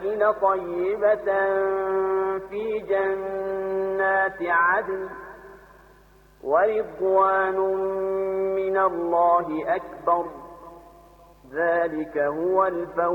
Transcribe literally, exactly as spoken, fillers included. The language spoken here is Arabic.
ومساكن طيبة في جنات عدن ورضوان من الله أكبر ذلك هو الفوز